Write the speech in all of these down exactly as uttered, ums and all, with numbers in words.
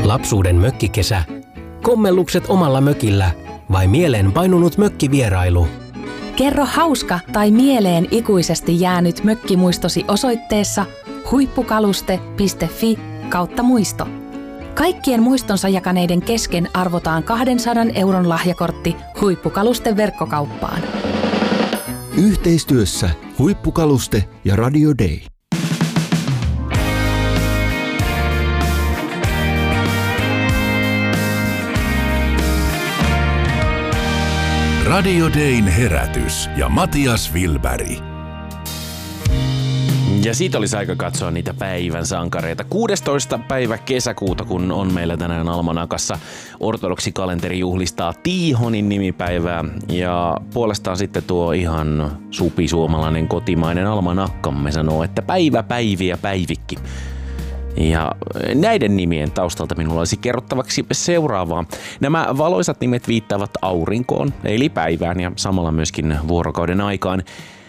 Lapsuuden mökkikesä, kommellukset omalla mökillä vai mieleen painunut mökkivierailu? Kerro hauska tai mieleen ikuisesti jäänyt mökkimuistosi osoitteessa huippukaluste piste fi kautta muisto. Kaikkien muistonsa jakaneiden kesken arvotaan kahdensadan euron lahjakortti Huippukalusten verkkokauppaan. Yhteistyössä Huippukaluste ja Radio Day. Radio Dayn herätys ja Matias Wilberg. Ja siitä olisi aika katsoa niitä päivän sankareita. kuudestoista päivä kesäkuuta, kun on meillä tänään almanakassa. Ortodoksikalenteri juhlistaa Tiihonin nimipäivää. Ja puolestaan sitten tuo ihan supisuomalainen kotimainen almanakkamme sanoo, että päivä, päiviä, päivikki. Ja näiden nimien taustalta minulla olisi kerrottavaksi seuraavaa. Nämä valoisat nimet viittaavat aurinkoon, eli päivään ja samalla myöskin vuorokauden aikaan.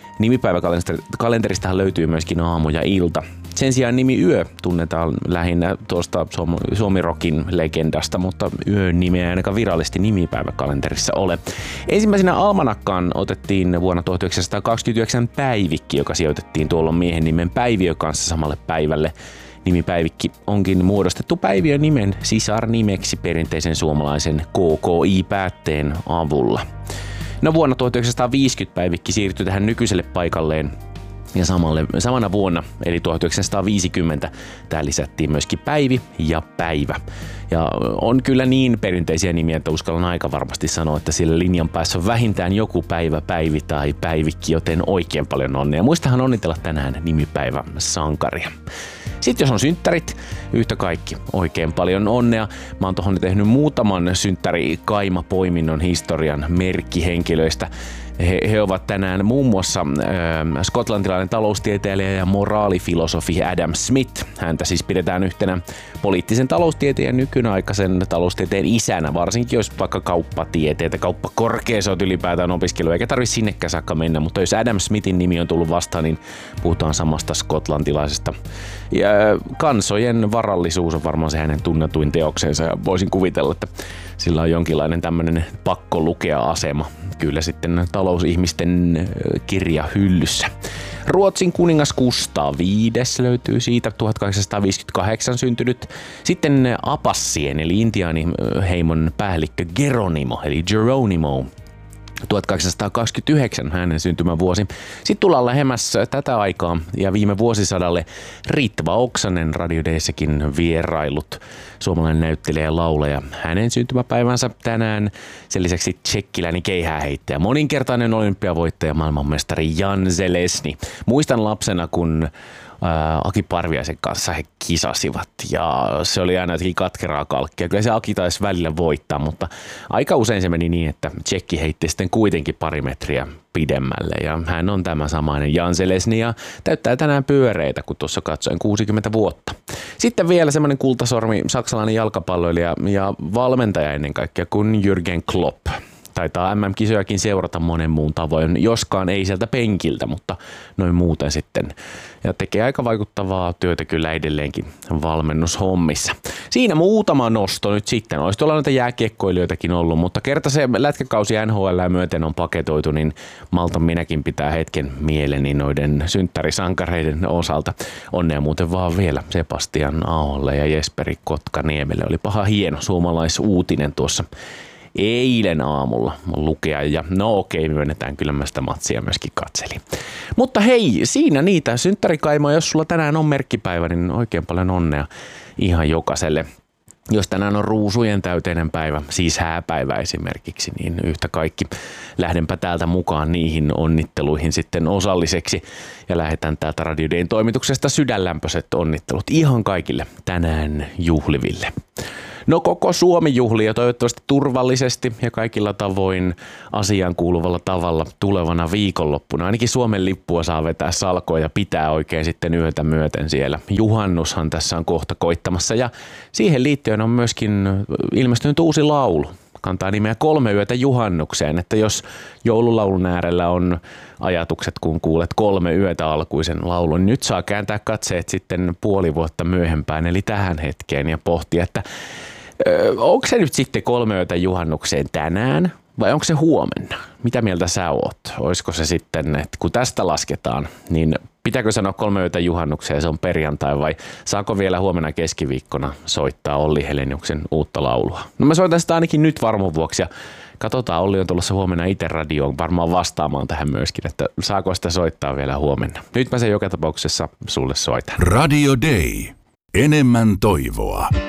Nimipäiväkalenteristahan löytyy myöskin aamu ja ilta. Sen sijaan nimi Yö tunnetaan lähinnä tuosta suomirokin legendasta, mutta Yön nimeä ei ainakaan virallisesti nimipäiväkalenterissa ole. Ensimmäisenä almanakkaan otettiin vuonna tuhatyhdeksänsataakaksikymmentäyhdeksän päivikki, joka sijoitettiin tuolloin miehen nimen Päiviö kanssa samalle päivälle. Nimipäivikki onkin muodostettu Päiviön nimen sisarnimeksi perinteisen suomalaisen K K I-päätteen avulla. No vuonna tuhatyhdeksänsataaviisikymmentä päivikki siirtyi tähän nykyiselle paikalleen ja samalle, samana vuonna eli tuhatyhdeksänsataaviisikymmentä tämä lisättiin myöskin Päivi ja Päivä. Ja on kyllä niin perinteisiä nimiä, että uskallan aika varmasti sanoa, että sillä linjan päässä on vähintään joku Päivä, Päivi tai Päivikki, joten oikein paljon onnea. Muistahan onnitella tänään nimipäivä sankaria. Sitten jos on synttärit, yhtä kaikki oikein paljon onnea. Mä oon tohon tehnyt muutaman synttärikaimapoiminnon historian merkkihenkilöistä. He, he ovat tänään muun muassa äh, skotlantilainen taloustieteilijä ja moraalifilosofi Adam Smith. Häntä siis pidetään yhtenä poliittisen taloustieteen ja nykyaikaisen taloustieteen isänä, varsinkin jos vaikka kauppatieteitä, kauppakorkeassa olet ylipäätään opiskelua, eikä tarvitse sinnekään saakka mennä, mutta jos Adam Smithin nimi on tullut vastaan, niin puhutaan samasta skotlantilaisesta. Ja kansojen varallisuus on varmaan se hänen tunnetuin teoksensa ja voisin kuvitella, että sillä on jonkinlainen tämmöinen pakko lukea asema kyllä sitten talousihmisten kirjahyllyssä. Ruotsin kuningas Kustaa viides löytyy siitä, tuhatkahdeksansataaviisikymmentäkahdeksan syntynyt. Sitten Apassien eli intiaaniheimon päällikkö Geronimo eli Geronimo. tuhatkahdeksansataakaksikymmentäyhdeksän hänen syntymävuosi. Sitten tullaan lähemmäs tätä aikaa ja viime vuosisadalle Ritva Oksanen Radio Dayssäkin vierailut. Suomalainen näyttelijä ja laulaja. Hänen syntymäpäivänsä tänään. Sen lisäksi tsekkiläinen keihääheittäjä. Moninkertainen olympiavoittaja maailmanmestari Jan Zelesny. Muistan lapsena, kun Aki Parviaisen kanssa he kisasivat ja se oli aina jotenkin katkeraa kalkkia. Kyllä se Aki taisi välillä voittaa, mutta aika usein se meni niin, että tsekki heitti sitten kuitenkin pari metriä pidemmälle ja hän on tämä samainen Jan Zelesny ja täyttää tänään pyöreitä, kun tuossa katsoin kuusikymmentä vuotta. Sitten vielä semmoinen kultasormi saksalainen jalkapalloilija ja valmentaja ennen kaikkea kuin Jürgen Klopp. Taitaa M M-kisojakin seurata monen muun tavoin, joskaan ei sieltä penkiltä, mutta noin muuten sitten. Ja tekee aika vaikuttavaa työtä kyllä edelleenkin valmennushommissa. Siinä muutama nosto nyt sitten. Olisi tuolla noita jääkiekkoilijoitakin ollut, mutta kerta se lätkäkausi N H L myöten on paketoitu, niin maltan minäkin pitää hetken mieleni noiden synttärisankareiden osalta. Onnea muuten vaan vielä Sebastian Aholle ja Jesperi Kotkaniemelle. Oli paha hieno suomalaisuutinen tuossa eilen aamulla lukea ja no okei, myönnetään kyllä mä sitä matsia myöskin katselin. Mutta hei, siinä niitä synttärikaimoja, jos sulla tänään on merkkipäivä, niin oikein paljon onnea ihan jokaiselle. Jos tänään on ruusujen täyteinen päivä, siis hääpäivä esimerkiksi, niin yhtä kaikki lähdenpä täältä mukaan niihin onnitteluihin sitten osalliseksi ja lähdetään täältä Radio Dayn toimituksesta sydänlämpöiset onnittelut ihan kaikille tänään juhliville. No koko Suomi juhlii ja toivottavasti turvallisesti ja kaikilla tavoin asiaan kuuluvalla tavalla tulevana viikonloppuna. Ainakin Suomen lippua saa vetää salkoon ja pitää oikein sitten yötä myöten siellä. Juhannushan tässä on kohta koittamassa ja siihen liittyen on myöskin ilmestynyt uusi laulu. antaa nimeä Kolme yötä juhannukseen, että jos joululaulun äärellä on ajatukset, kun kuulet Kolme yötä alkuisen laulun, niin nyt saa kääntää katseet sitten puoli vuotta myöhempään, eli tähän hetkeen ja pohtia, että ö, onko se nyt sitten Kolme yötä juhannukseen tänään vai onko se huomenna? Mitä mieltä sä oot? Olisiko se sitten, että kun tästä lasketaan, niin pitääkö sanoa Kolme yötä juhannukseen, se on perjantai, vai saako vielä huomenna keskiviikkona soittaa Olli Heleniuksen uutta laulua? No mä soitan sitä ainakin nyt varmuuden vuoksi ja katsotaan, Olli on tulossa huomenna itse radioon varmaan vastaamaan tähän myöskin, että saako sitä soittaa vielä huomenna. Nyt mä sen joka tapauksessa sulle soitan. Radio Day. Enemmän toivoa.